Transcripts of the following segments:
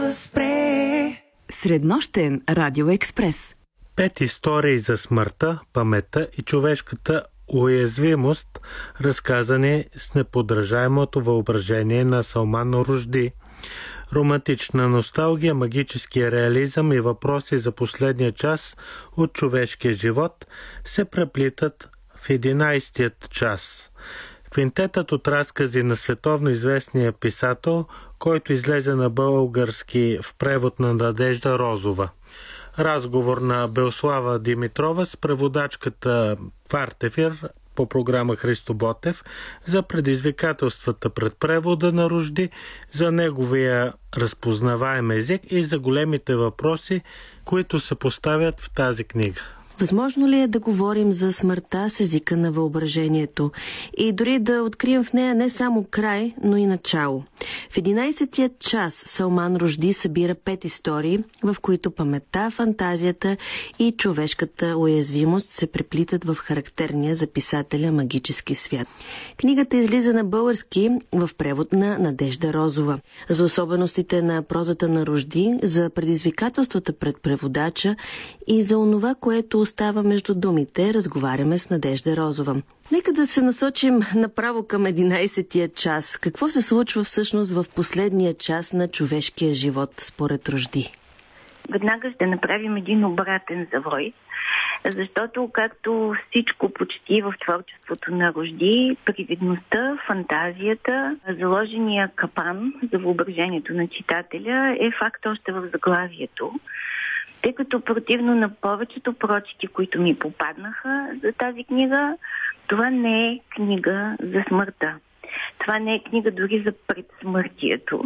да спре. Среднощен радиоекспрес. 5 истории за смъртта, паметта и човешката уязвимост, разказани с неподражаемото въображение на Салман Рушди. Романтична носталгия, магически реализъм и въпроси за последния час от човешкия живот се преплитат в 11-тият час. Квинтетът от разкази на световно известния писател, който излезе на български в превод на Надежда Розова. Разговор на Белслава Димитрова с преводачката в Артефир по програма Христо Ботев за предизвикателствата пред превода на Рушди, за неговия разпознаваем език и за големите въпроси, които се поставят в тази книга. Възможно ли е да говорим за смъртта с езика на въображението и дори да открием в нея не само край, но и начало? В 11-тият час Салман Рушди събира 5 истории, в които паметта, фантазията и човешката уязвимост се преплитат в характерния за писателя магически свят. Книгата излиза на български в превод на Надежда Розова. За особеностите на прозата на Рушди, за предизвикателствата пред преводача и за онова, което остава между думите, разговаряме с Надежда Розова. Нека да се насочим направо към 11-тия час. Какво се случва всъщност в последния час на човешкия живот, според Рушди? Веднага ще направим един обратен завой, защото както всичко почти в творчеството на Рушди, привидността, фантазията, заложения капан за въображението на читателя е факт още в заглавието. Тъй като противно на повечето прочити, които ми попаднаха за тази книга, това не е книга за смъртта. Това не е книга дори за предсмъртието.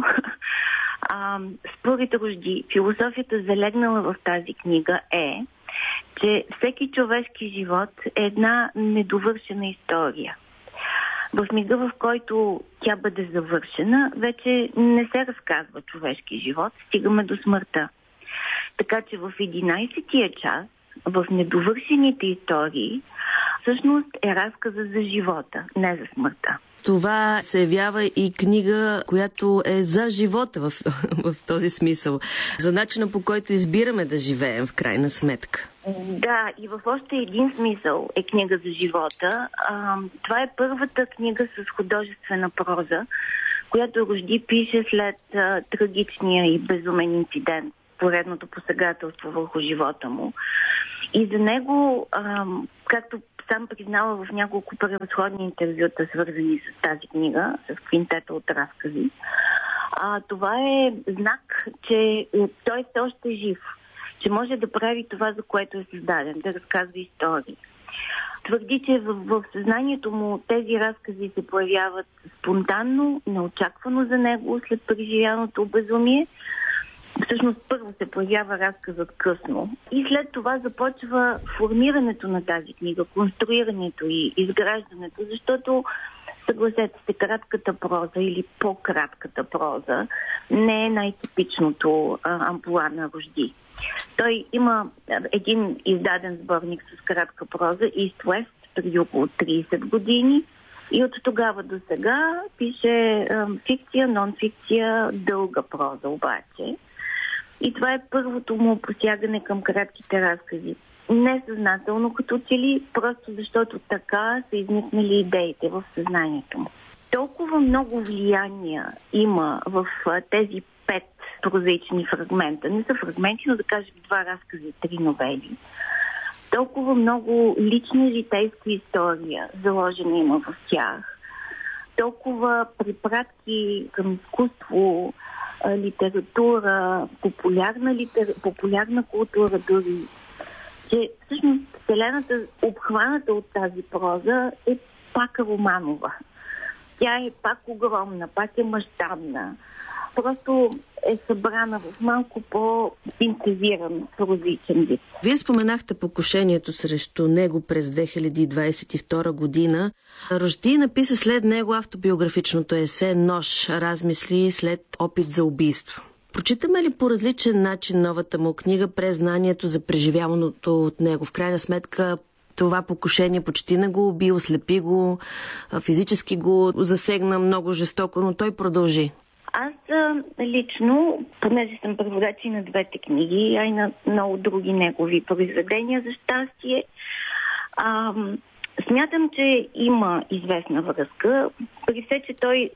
Според Рушди, философията залегнала в тази книга е, че всеки човешки живот е една недовършена история. В мига, в който тя бъде завършена, вече не се разказва човешки живот, стигаме до смъртта. Така че в 11-тия час, в недовършените истории, всъщност е разказа за живота, не за смъртта. Това се явява и книга, която е за живота в този смисъл. За начина, по който избираме да живеем в крайна сметка. Да, и в още един смисъл е книга за живота. Това е първата книга с художествена проза, която Рушди пише след трагичния и безумен инцидент, поредното посегателство върху живота му. И за него, както сам признава в няколко превъзходни интервюта, свързани с тази книга, с квинтета от разкази, това е знак, че той все още е жив, че може да прави това, за което е създаден, да разказва истории. Твърди, че в съзнанието му тези разкази се появяват спонтанно, неочаквано за него след преживяното безумие. Всъщност първо се появява разказът късно и след това започва формирането на тази книга, конструирането и изграждането, защото, съгласете се, кратката проза или по-кратката проза не е най-типичното амплоа на Рушди. Той има един издаден сборник с кратка проза, East West, преди около 30 години. И от тогава до сега пише фикция, нон-фикция, дълга проза обаче. И това е първото му посягане към кратките разкази. Несъзнателно като че ли, просто защото така са изникнали идеите в съзнанието му. Толкова много влияния има в тези 5 прозаични фрагмента. Не са фрагменти, но да кажем 2 разкази, 3 новели. Толкова много лична житейска история заложена има в тях. Толкова препратки към изкуство, литература, популярна култура дори, че всъщност вселената, обхваната от тази проза, е пак романова. Тя е пак огромна, пак е мащабна. Просто е събрана в малко по-интензивен прозаичен вид. Вие споменахте покушението срещу него през 2022 година. Рушди написа след него автобиографичното есе "Нож. Размисли след опит за убийство". Прочитаме ли по различен начин новата му книга през знанието за преживяваното от него? В крайна сметка това покушение почти не го уби, ослепи го, физически го засегна много жестоко, но той продължи. Аз лично, понеже съм преводач и на двете книги, а и на много други негови произведения, за щастие, смятам, че има известна връзка. При все, че той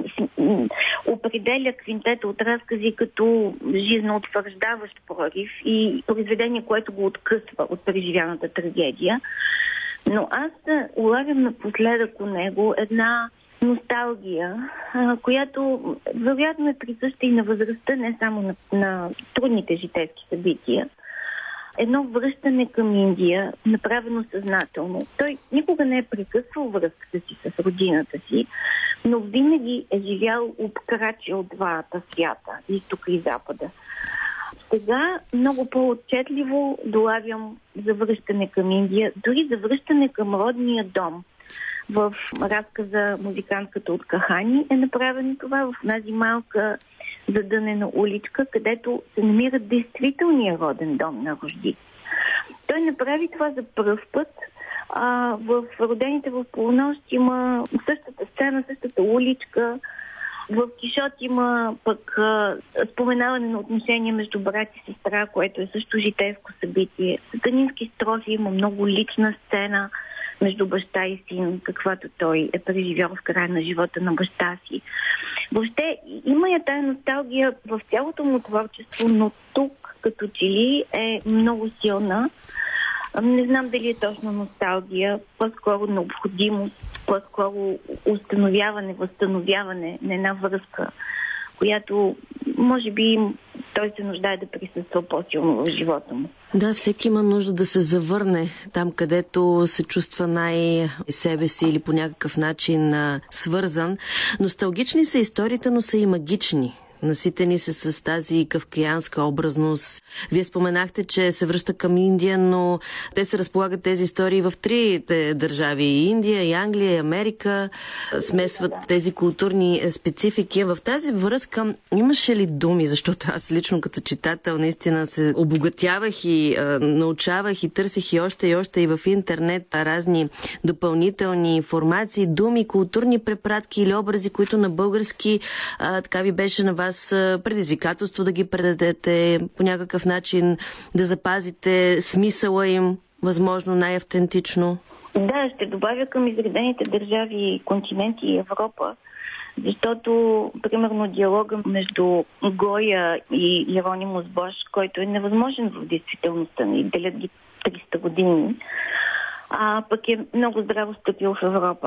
определя квинтета от разкази като жизнеутвърждаващ прорив и произведение, което го откъсва от преживяната трагедия. Но аз улавям напоследък у него една носталгия, която вероятно е присъща и на възрастта, не само на трудните житейски събития. Едно връщане към Индия, направено съзнателно. Той никога не е прекъсвал връзката си с родината си, но винаги е живял обкрачил двата свята, изтока и запада. Сега много по-отчетливо долавям за връщане към Индия, дори за връщане към родния дом. В разказа "Музикантката от Кахани" е направено това, в тази малка задънена уличка, където се намира действителния роден дом на Ружди. Той направи това за пръв път. В "Родените в полунощ" има същата сцена, същата уличка. В "Кишот" има пък споменаване на отношения между брат и сестра, което е също житейско събитие. В "Сатанински строфи" има много лична сцена между баща и син, каквато той е преживял в края на живота на баща си. Въобще има я тая носталгия в цялото му творчество, но тук като че ли е много силна. Не знам дали е точно носталгия, по-скоро необходимост, по-скоро установяване, възстановяване на една връзка, която може би той се нуждае да присъства по-силно в живота му. Да, всеки има нужда да се завърне там, където се чувства най-себе си или по някакъв начин свързан. Носталгични са историите, но са и магични. Наситени се с тази кавкаянска образност. Вие споменахте, че се връща към Индия, но те се разполагат тези истории в трите държави. И Индия, и Англия, и Америка. Смесват тези културни специфики. В тази връзка имаше ли думи, защото аз лично като читател наистина се обогатявах и научавах и търсих и още и в интернет разни допълнителни информации, думи, културни препратки или образи, които на български така ви беше на вас предизвикателство да ги предадете, по някакъв начин да запазите смисъла им, възможно най-автентично? Да, ще добавя към изредените държави, континенти и Европа, защото, примерно, диалога между Гоя и Иеронимус Бош, който е невъзможен в действителността, и делят ги 300 години, пък е много здраво стъпил в Европа.